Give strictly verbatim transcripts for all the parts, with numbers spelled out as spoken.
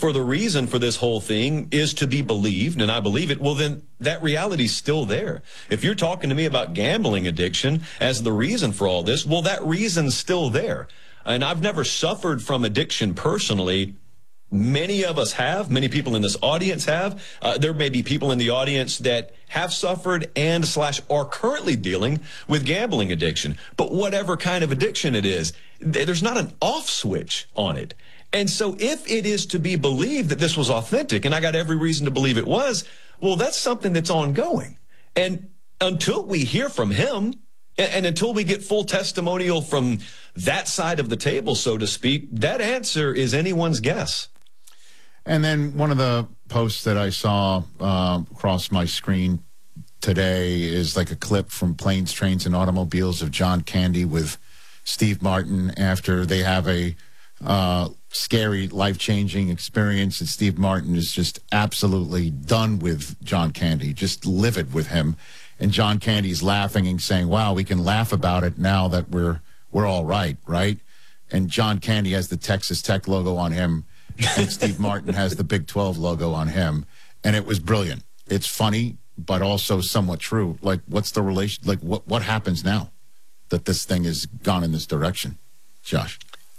for the reason for this whole thing is to be believed, and I believe it, well, then that reality's still there. If you're talking to me about gambling addiction as the reason for all this, well, that reason's still there. And I've never suffered from addiction personally. Many of us have. Many people in this audience have. Uh, there may be people in the audience that have suffered and slash are currently dealing with gambling addiction. But whatever kind of addiction it is, there's not an off switch on it. And so if it is to be believed that this was authentic, and I got every reason to believe it was, well, that's something that's ongoing. And until we hear from him, and, and until we get full testimonial from that side of the table, so to speak, that answer is anyone's guess. And then one of the posts that I saw uh, across my screen today is like a clip from Planes, Trains, and Automobiles of John Candy with Steve Martin after they have a uh, scary, life-changing experience. And Steve Martin is just absolutely done with John Candy, just livid with him. And John Candy's laughing and saying, wow, we can laugh about it now that we're, we're all right, right? And John Candy has the Texas Tech logo on him. And Steve Martin has the Big twelve logo on him. And it was brilliant. It's funny, but also somewhat true. Like, what's the relation? Like, what, what happens now that this thing has gone in this direction? Josh?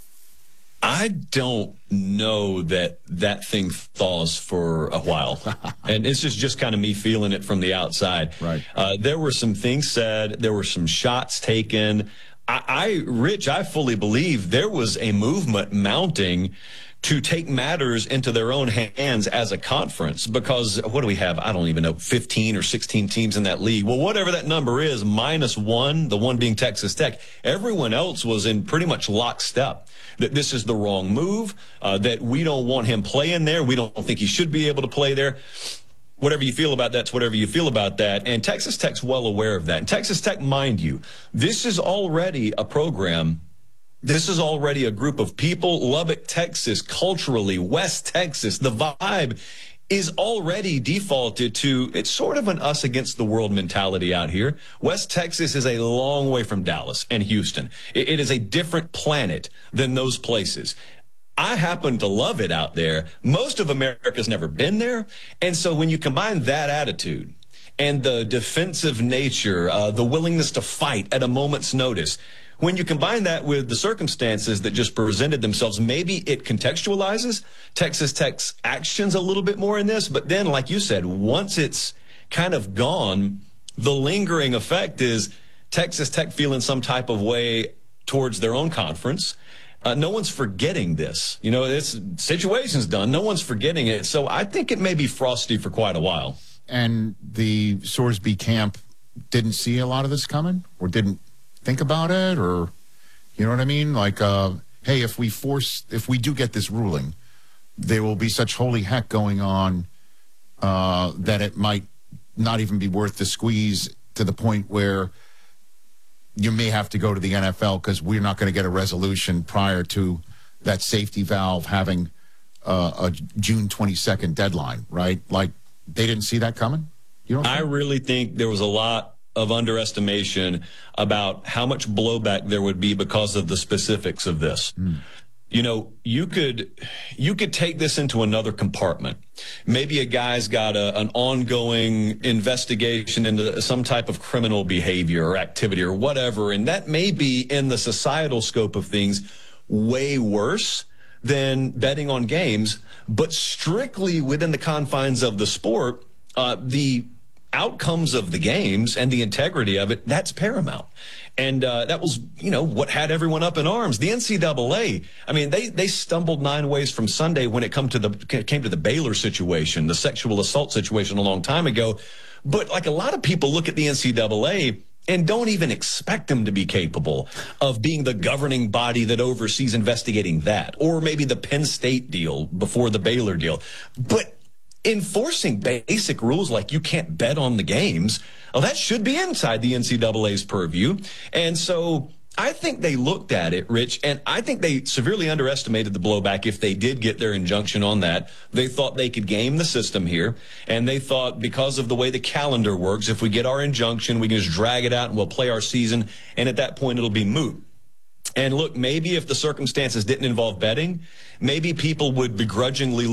I don't know that that thing thaws for a while. And this is just kind of me feeling it from the outside. Right. Uh, there were some things said. There were some shots taken. I, I, Rich, I fully believe there was a movement mounting to take matters into their own hands as a conference, because what do we have? I don't even know, fifteen or sixteen teams in that league. Well, whatever that number is, minus one, the one being Texas Tech, everyone else was in pretty much lockstep that this is the wrong move, uh, that we don't want him playing there. We don't think he should be able to play there. Whatever you feel about that's whatever you feel about that. And Texas Tech's well aware of that. And Texas Tech, mind you, this is already a program. This is already a group of people. Lubbock, Texas, culturally, West Texas, the vibe is already defaulted to, it's sort of an us against the world mentality out here. West Texas is a long way from Dallas and Houston. It, it is a different planet than those places. I happen to love it out there. Most of America's never been there. And so when you combine that attitude and the defensive nature, uh, the willingness to fight at a moment's notice, when you combine that with the circumstances that just presented themselves, maybe it contextualizes Texas Tech's actions a little bit more in this. But then, like you said, once it's kind of gone, the lingering effect is Texas Tech feeling some type of way towards their own conference. Uh, no one's forgetting this. You know, this situation's done. No one's forgetting it. So I think it may be frosty for quite a while. And the Sorsby camp didn't see a lot of this coming, or didn't think about it, or, you know what I mean? Like, uh, hey, if we force, if we do get this ruling, there will be such holy heck going on uh, that it might not even be worth the squeeze, to the point where you may have to go to the N F L because we're not going to get a resolution prior to that safety valve having uh, a June twenty-second deadline, right? Like, they didn't see that coming? You don't think? I really think there was a lot of underestimation about how much blowback there would be because of the specifics of this. Mm. You know, you could you could take this into another compartment. Maybe a guy's got a, an ongoing investigation into some type of criminal behavior or activity or whatever, and that may be, in the societal scope of things, way worse than betting on games. But strictly within the confines of the sport, uh, the outcomes of the games and the integrity of it, that's paramount. And uh, that was, you know, what had everyone up in arms. The N C double A, I mean, they they stumbled nine ways from Sunday when it come to the came to the Baylor situation, the sexual assault situation a long time ago. But like, a lot of people look at the N C double A and don't even expect them to be capable of being the governing body that oversees investigating that, or maybe the Penn State deal before the Baylor deal. But enforcing basic rules like you can't bet on the games, well, that should be inside the N C double A's purview. And so I think they looked at it, Rich, and I think they severely underestimated the blowback if they did get their injunction on that. They thought they could game the system here, and they thought because of the way the calendar works, if we get our injunction, we can just drag it out and we'll play our season, and at that point it'll be moot. And look, maybe if the circumstances didn't involve betting, maybe people would begrudgingly